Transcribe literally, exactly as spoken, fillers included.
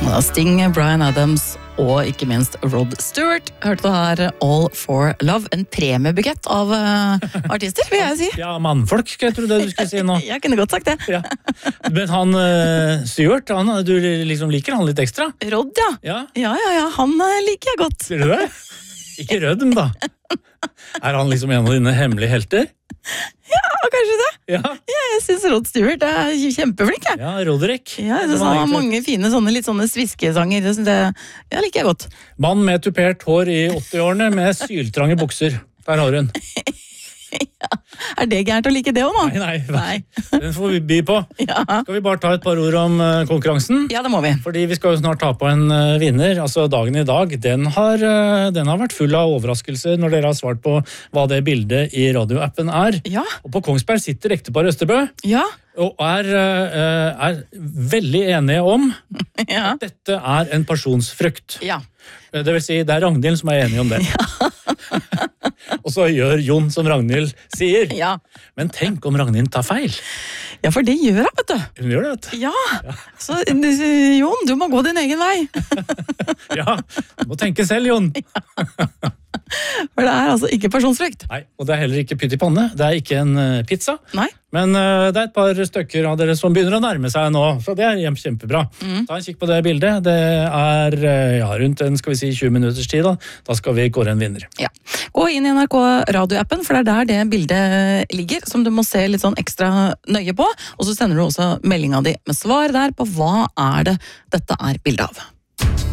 Sting, Bryan Adams og ikke minst Rod Stewart. Hørte du her All for Love, en premiebukett av uh, artister, vil jeg si. Ja, mannfolk, skal jeg tro det du skulle si nå. Jeg kunne godt sagt det. Ja. Men han, uh, Stewart, han, du liksom liker han litt ekstra? Rod, ja. Ja, Ja, ja, ja, han uh, liker jeg godt. Ser du det? Ikke rødm, da. Er han liksom en av dine hemmelige helter? Ja, kanskje det. Ja, Ja, jeg synes Rod Stewart er kjempeflink, jeg. ja Roderick. Ja, jeg synes Det var han har egentlig- mange fine sånne, litt sånne sviskesanger. Det synes jeg, ja, liker jeg godt. Mann med tupert hår i åtti-årene med syltrange bukser. Der har hun. Er det gærent å like det også, nå? Nei, nei, Nei. den får vi by på. Ja. Skal vi bare ta et par ord om uh, konkurransen? Ja, det må vi. Fordi vi skal jo snart ta på en uh, vinner, altså dagen i dag. Den har, uh, den har vært full av overraskelser når dere har svart på hva det bildet i radioappen er. Ja, Og på Kongsberg sitter ektepar Østerbø ja, og er, uh, er veldig enige om ja. at dette er en personsfrukt. Ja. Det vil si, det er Ragnhild som er enig om det. Og så gjør Jon som Ragnhild sier. Ja. Men tenk om Ragnhild tar feil. Ja, for det gjør han, vet du. Hun gjør det, vet du. Ja, så Jon, du må gå din egen vei. Ja, du må tenke selv, Jon. For det er altså ikke personsfrukt. Nei, og det er heller ikke pytt i panne. Det er ikke en uh, pizza. Nei. Men uh, det er et par stykker av dere som begynner å nærme seg nå, så det er hjem- kjempebra. Mm. Ta en kikk på det bildet. Det er uh, ja, rundt en, skal vi si, tjue minutters tid. Da, da skal vi kåre en vinner. Ja. Gå inn i N R K radioappen, for det er der det bildet ligger, som du må se litt sånn ekstra nøye på. Og så sender du også meldinga di med svar der på hva er det dette er bildet av.